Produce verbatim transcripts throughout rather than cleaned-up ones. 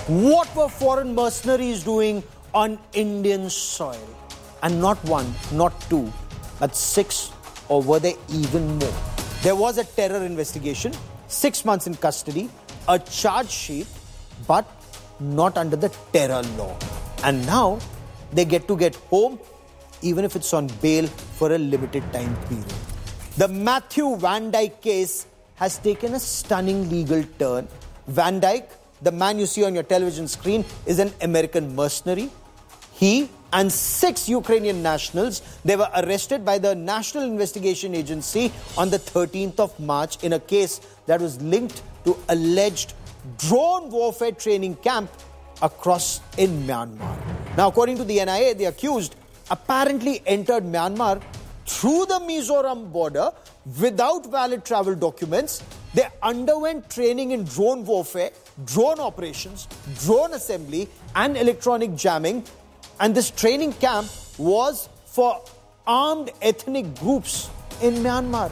What were foreign mercenaries doing on Indian soil? And not one, not two, but six, or were there even more? There was a terror investigation, six months in custody, a charge sheet, but not under the terror law. And now they get to get home, even if it's on bail for a limited time period. The Matthew Van Dyke case has taken a stunning legal turn. Van Dyke, the man you see on your television screen, is an American mercenary. He and six Ukrainian nationals, they were arrested by the National Investigation Agency on the thirteenth of March in a case that was linked to alleged drone warfare training camp across in Myanmar. Now, according to the N I A, the accused apparently entered Myanmar through the Mizoram border without valid travel documents. They underwent training in drone warfare, drone operations, drone assembly, and electronic jamming. And this training camp was for armed ethnic groups in Myanmar.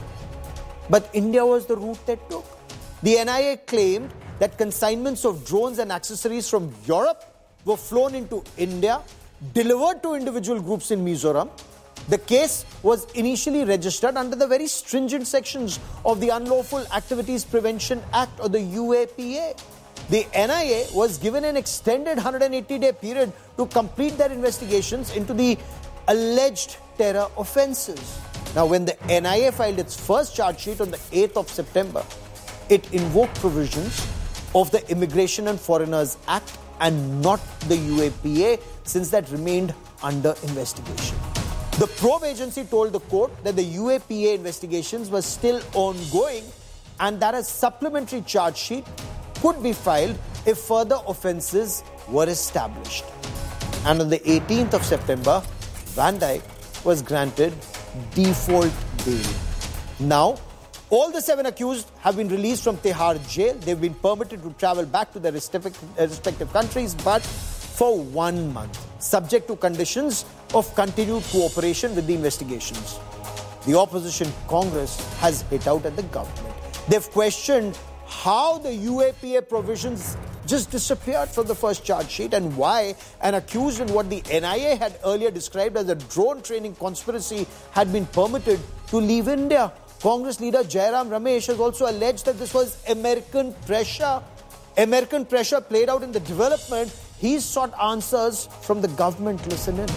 But India was the route they took. The N I A claimed that consignments of drones and accessories from Europe were flown into India, delivered to individual groups in Mizoram. The case was initially registered under the very stringent sections of the Unlawful Activities Prevention Act, or the U A P A. The N I A was given an extended one hundred eighty day period to complete their investigations into the alleged terror offences. Now, when the N I A filed its first charge sheet on the eighth of September, it invoked provisions of the Immigration and Foreigners Act and not the U A P A, since that remained under investigation. The probe agency told the court that the U A P A investigations were still ongoing and that a supplementary charge sheet could be filed if further offences were established. And on the eighteenth of September, Van Dyke was granted default bail. Now, all the seven accused have been released from Tihar jail. They've been permitted to travel back to their respective countries, but for one month, subject to conditions of continued cooperation with the investigations. The opposition Congress has hit out at the government. They've questioned how the U A P A provisions just disappeared from the first charge sheet and why an accused in what the N I A had earlier described as a drone training conspiracy had been permitted to leave India. Congress leader Jairam Ramesh has also alleged that this was American pressure. American pressure played out in the development. He's sought answers from the government. Listen in.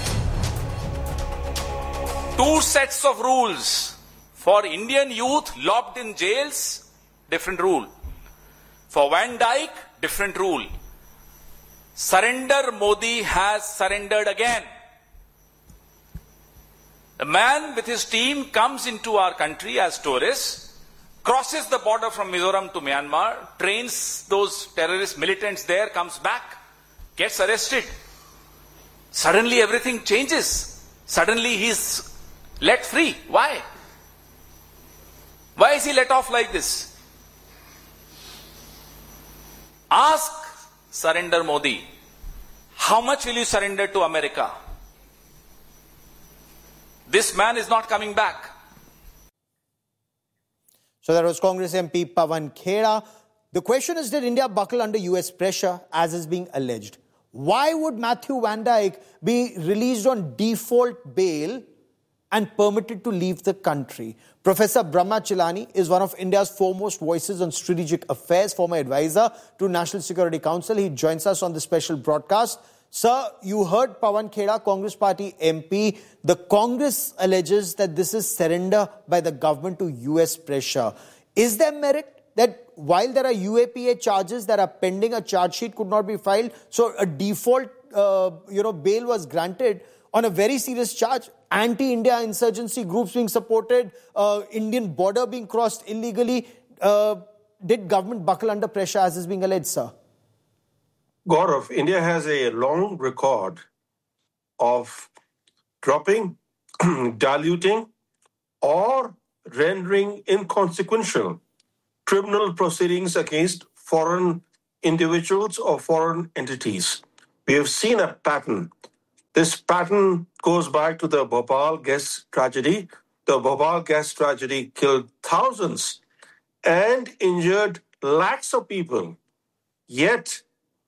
Two sets of rules. For Indian youth locked in jails, different rule. For Van Dyke, different rule. Surrender Modi has surrendered again. The man with his team comes into our country as tourists, crosses the border from Mizoram to Myanmar, trains those terrorist militants there, comes back, gets arrested. Suddenly everything changes. Suddenly he's let free. Why? Why is he let off like this? Ask Surrender Modi, how much will you surrender to America? This man is not coming back. So that was Congress M P Pawan Khera. The question is, did India buckle under U S pressure, as is being alleged? Why would Matthew Van Dyke be released on default bail and permitted to leave the country? Professor Brahma Chilani is one of India's foremost voices on strategic affairs, former advisor to National Security Council. He joins us on the special broadcast. Sir, you heard Pawan Khera, Congress Party M P. The Congress alleges that this is surrender by the government to U S pressure. Is there merit that while there are U A P A charges that are pending, a charge sheet could not be filed, so a default uh, you know, bail was granted on a very serious charge? Anti-India insurgency groups being supported, uh, Indian border being crossed illegally. Uh, did government buckle under pressure, as is being alleged, sir? Gaurav, India has a long record of dropping, diluting, or rendering inconsequential criminal proceedings against foreign individuals or foreign entities. We have seen a pattern. This pattern goes back to the Bhopal gas tragedy. The Bhopal gas tragedy killed thousands and injured lakhs of people. Yet,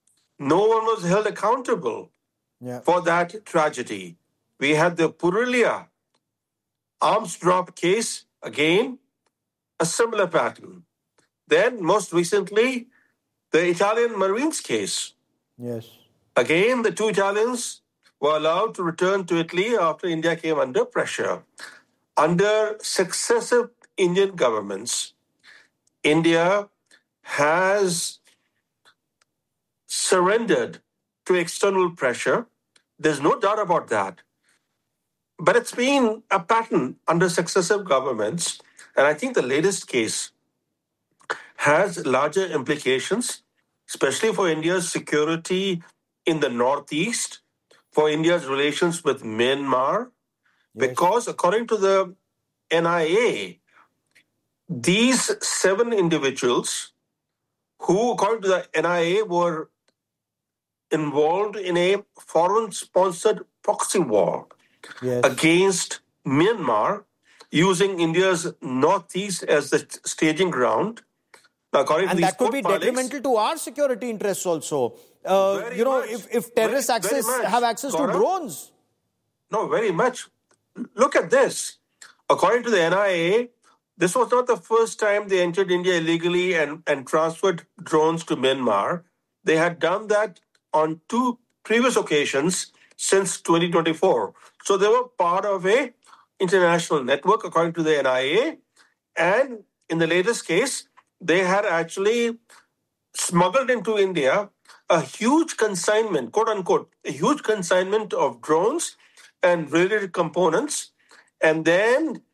no one was held accountable Yeah. for that tragedy. We had the Purulia arms drop case, again, a similar pattern. Then, most recently, the Italian Marines case. Yes. Again, the two Italians were allowed to return to Italy after India came under pressure. Under successive Indian governments, India has surrendered to external pressure. There's no doubt about that. But it's been a pattern under successive governments. And I think the latest case has larger implications, especially for India's security in the Northeast, for India's relations with Myanmar, Yes. because according to the N I A, these seven individuals who, according to the N I A, were involved in a foreign-sponsored proxy war Yes. against Myanmar, using India's Northeast as the staging ground. Now, according to And these that could court be filings, detrimental to our security interests also. Uh, Very you know, much. if, if terrorists Very- very access much. have access to Gaurav? drones. No, very much. Look at this. According to the N I A, this was not the first time they entered India illegally and, and transferred drones to Myanmar. They had done that on two previous occasions since twenty twenty-four. So they were part of a international network, according to the N I A. And in the latest case, they had actually smuggled into India a huge consignment, quote unquote, a huge consignment of drones and related components, and then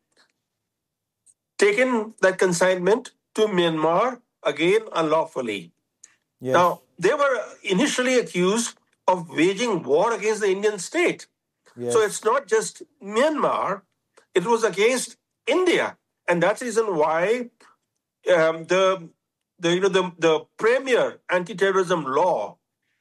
taken that consignment to Myanmar, again unlawfully. Yes. Now, they were initially accused of waging war against the Indian state. Yes. So it's not just Myanmar, it was against India. And that's the reason why um, the, the, you know, the, the premier anti-terrorism law,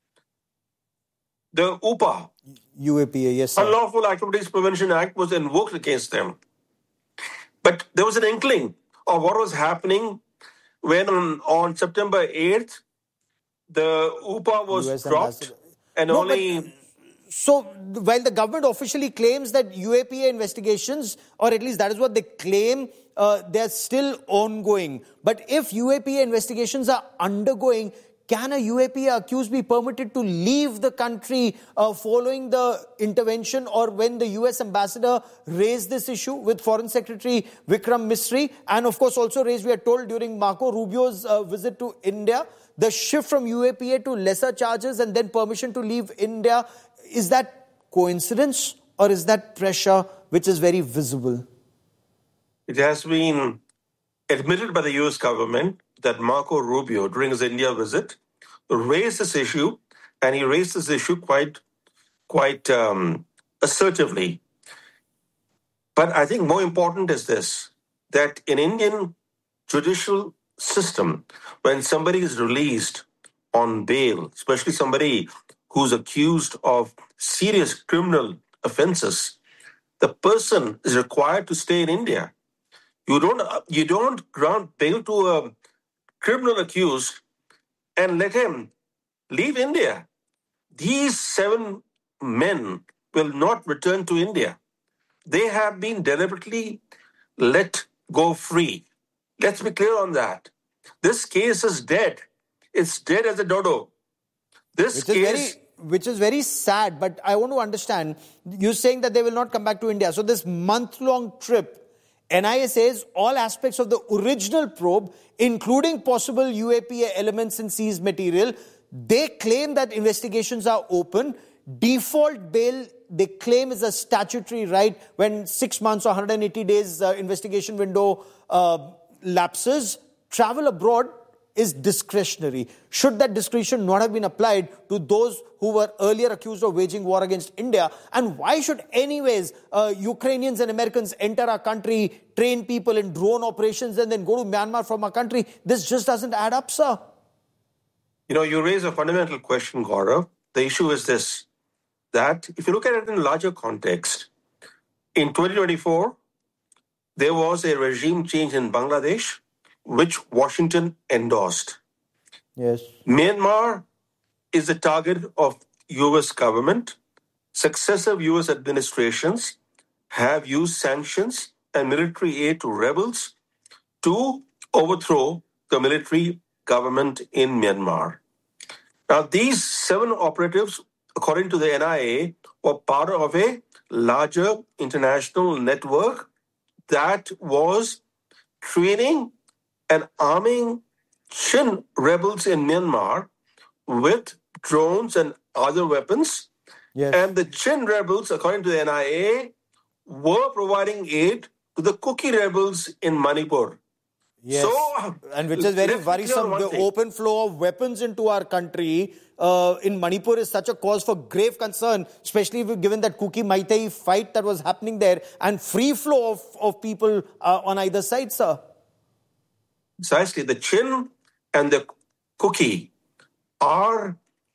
the U P A, U A P A, yes, sir. Unlawful Activities Prevention Act, was invoked against them. But there was an inkling of what was happening when on, on September eighth, the U P A was U S dropped ambassador. and No, but- only... So, while the government officially claims that U A P A investigations, or at least that is what they claim, uh, they're still ongoing. But if U A P A investigations are undergoing, can a U A P A accused be permitted to leave the country uh, following the intervention, or when the U S ambassador raised this issue with Foreign Secretary Vikram Misri, and of course also raised, we are told, during Marco Rubio's uh, visit to India, the shift from U A P A to lesser charges and then permission to leave India? Is that coincidence, or is that pressure which is very visible? It has been admitted by the U S government that Marco Rubio, during his India visit, raised this issue, and he raised this issue quite, quite um, assertively. But I think more important is this, that in Indian judicial system, when somebody is released on bail, especially somebody who's accused of serious criminal offenses, the person is required to stay in India. You don't, you don't grant bail to a criminal accused and let him leave India. These seven men will not return to India. They have been deliberately let go free. Let's be clear on that. This case is dead. It's dead as a dodo. This Which is, case... very, which is very sad, but I want to understand, you're saying that they will not come back to India. So this month-long trip, N I A says all aspects of the original probe, including possible U A P A elements in seized material, they claim that investigations are open. Default bail, they claim, is a statutory right when six months or one hundred eighty days uh, investigation window uh, lapses. Travel abroad is discretionary. Should that discretion not have been applied to those who were earlier accused of waging war against India? And why should anyways uh, Ukrainians and Americans enter our country, train people in drone operations, and then go to Myanmar from our country? This just doesn't add up, sir. You know, you raise a fundamental question, Gaurav. The issue is this, that if you look at it in a larger context, in twenty twenty-four, there was a regime change in Bangladesh, which Washington endorsed. Yes. Myanmar is the target of U S government. Successive U S administrations have used sanctions and military aid to rebels to overthrow the military government in Myanmar. Now, these seven operatives, according to the N I A, were part of a larger international network that was training and arming Chin rebels in Myanmar with drones and other weapons. Yes. And the Chin rebels, according to the N I A, were providing aid to the Kuki rebels in Manipur. Yes, so, and which is very worrisome. The thing. open flow of weapons into our country uh, in Manipur is such a cause for grave concern, especially given that Kuki Meitei fight that was happening there and free flow of, of people uh, on either side, sir. Precisely. The Chin and the Kuki are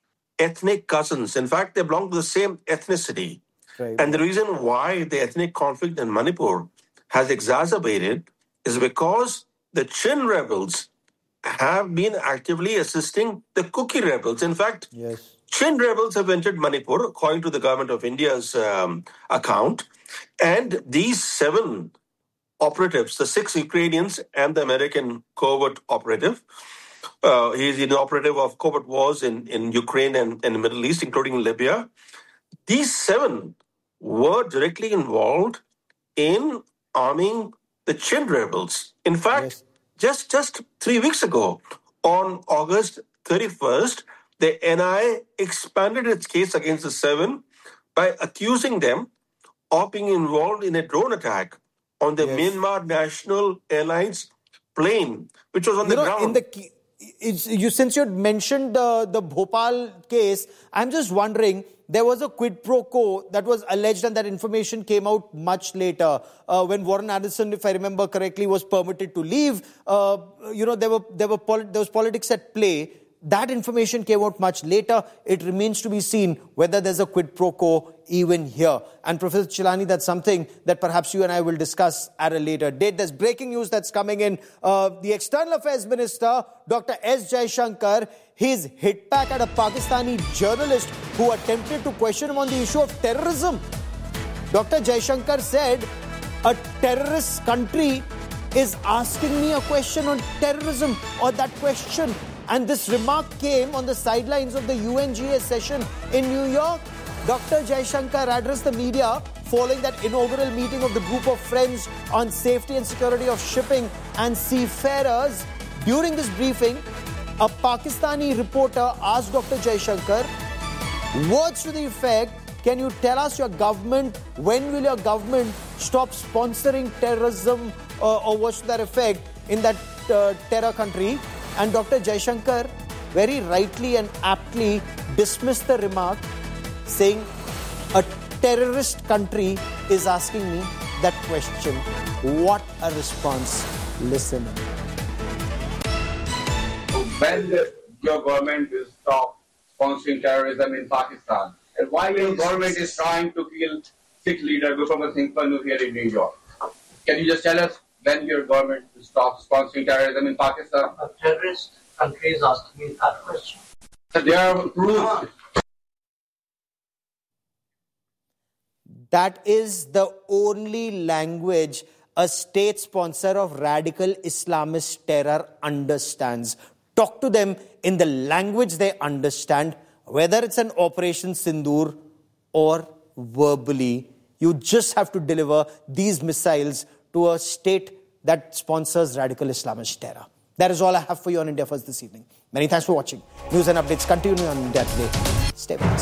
ethnic cousins. In fact, they belong to the same ethnicity. Right. And the reason why the ethnic conflict in Manipur has exacerbated is because the Chin rebels have been actively assisting the Kuki rebels. In fact, yes. Chin rebels have entered Manipur, according to the government of India's um, account. And these seven operatives, the six Ukrainians and the American covert operative, uh, he's an operative of covert wars in, in Ukraine and, and the Middle East, including Libya. These seven were directly involved in arming the Chin rebels. In fact, yes. just, just three weeks ago, on August thirty-first, the N I A expanded its case against the seven by accusing them of being involved in a drone attack on the yes. Myanmar National Airlines plane, which was on you the know, ground. In the, it's, you, since you had mentioned the, the Bhopal case, I'm just wondering, there was a quid pro quo that was alleged and that information came out much later. Uh, when Warren Addison, if I remember correctly, was permitted to leave, uh, you know, there were there were poli- there was politics at play. That information came out much later. It remains to be seen whether there's a quid pro quo even here. And Professor Chilani, that's something that perhaps you and I will discuss at a later date. There's breaking news that's coming in. Uh, the External Affairs Minister, Doctor S. Jaishankar, he's hit back at a Pakistani journalist who attempted to question him on the issue of terrorism. Doctor Jaishankar said, a terrorist country is asking me a question on terrorism, or that question. And this remark came on the sidelines of the U N G A session in New York. Doctor Jaishankar addressed the media following that inaugural meeting of the group of friends on safety and security of shipping and seafarers. During this briefing, a Pakistani reporter asked Doctor Jaishankar, words to the effect, can you tell us your government, when will your government stop sponsoring terrorism uh, or words to that effect in that uh, terror country? And Doctor Jaishankar very rightly and aptly dismissed the remark, saying a terrorist country is asking me that question. What a response. Listen. When the, your government will stop sponsoring terrorism in Pakistan? And why your government is trying to kill Sikh leader Gurpratap Singh Pannu here in New York? Can you just tell us when your government will stop sponsoring terrorism in Pakistan? A terrorist country is asking me that question. They are approved. That is the only language a state sponsor of radical Islamist terror understands. Talk to them in the language they understand, whether it's an Operation Sindoor or verbally. You just have to deliver these missiles to a state that sponsors radical Islamist terror. That is all I have for you on India First this evening. Many thanks for watching. News and updates continue on India Today. Stay with us.